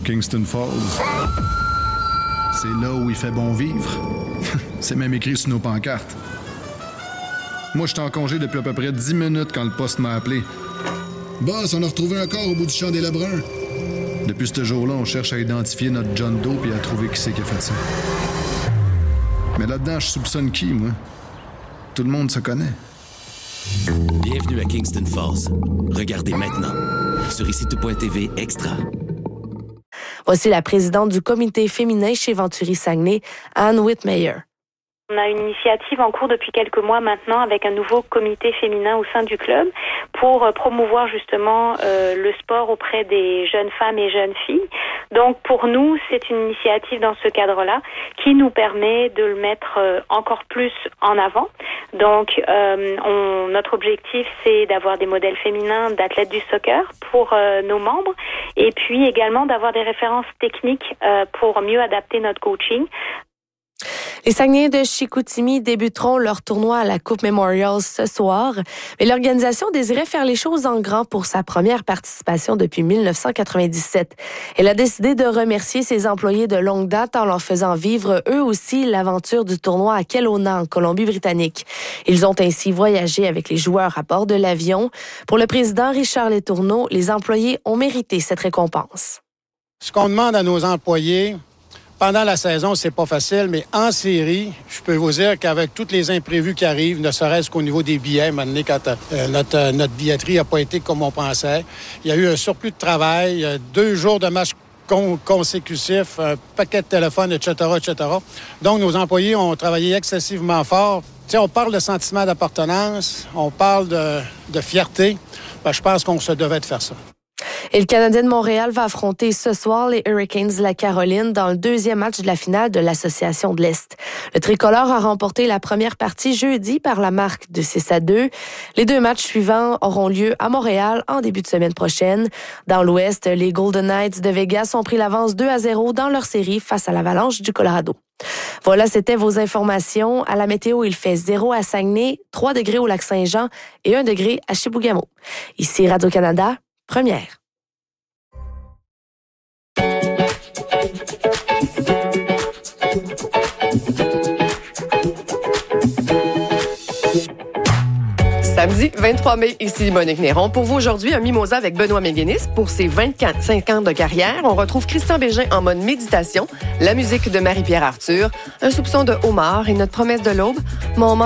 Kingston Falls. C'est là où il fait bon vivre. C'est même écrit sur nos pancartes. Moi, j'étais en congé depuis à peu près 10 minutes quand le poste m'a appelé. Boss, on a retrouvé un corps au bout du champ des Lebrun. Depuis ce jour-là, on cherche à identifier notre John Doe et à trouver qui c'est qui a fait ça. Mais là-dedans, je soupçonne qui, moi? Tout le monde se connaît. Bienvenue à Kingston Falls. Regardez maintenant sur ICTou.tv Extra. Voici la présidente du comité féminin chez Venturi Saguenay, Anne Whitmeyer. On a une initiative en cours depuis quelques mois maintenant avec un nouveau comité féminin au sein du club pour promouvoir justement le sport auprès des jeunes femmes et jeunes filles. Donc pour nous, c'est une initiative dans ce cadre-là qui nous permet de le mettre encore plus en avant. Donc notre objectif, c'est d'avoir des modèles féminins d'athlètes du soccer pour nos membres et puis également d'avoir des références techniques pour mieux adapter notre coaching. Les Saguenayens de Chicoutimi débuteront leur tournoi à la Coupe Memorial ce soir. Mais l'organisation désirait faire les choses en grand pour sa première participation depuis 1997. Elle a décidé de remercier ses employés de longue date en leur faisant vivre eux aussi l'aventure du tournoi à Kelowna, en Colombie-Britannique. Ils ont ainsi voyagé avec les joueurs à bord de l'avion. Pour le président Richard Letourneau, les employés ont mérité cette récompense. Ce qu'on demande à nos employés, pendant la saison, c'est pas facile, mais en série, je peux vous dire qu'avec tous les imprévus qui arrivent, ne serait-ce qu'au niveau des billets, maintenant, quand notre billetterie n'a pas été comme on pensait, il y a eu un surplus de travail, 2 jours de matchs consécutifs, un paquet de téléphones, etc., etc. Donc, nos employés ont travaillé excessivement fort. Tu sais, on parle de sentiment d'appartenance, on parle de fierté. Ben, je pense qu'on se devait de faire ça. Et le Canadien de Montréal va affronter ce soir les Hurricanes de la Caroline dans le 2e match de la finale de l'Association de l'Est. Le tricolore a remporté la première partie jeudi par la marque de 6-2. Les 2 matchs suivants auront lieu à Montréal en début de semaine prochaine. Dans l'Ouest, les Golden Knights de Vegas ont pris l'avance 2-0 dans leur série face à l'Avalanche du Colorado. Voilà, c'était vos informations. À la météo, il fait 0 à Saguenay, 3 degrés au Lac-Saint-Jean et 1 degré à Chibougamau. Ici Radio-Canada, première. Samedi 23 mai, ici Monique Néron. Pour vous aujourd'hui, un mimosa avec Benoît Méguénis. Pour ses 25 ans de carrière, on retrouve Christian Bégin en mode méditation, la musique de Marie-Pierre Arthur, un soupçon de homard et notre promesse de l'aube. Mon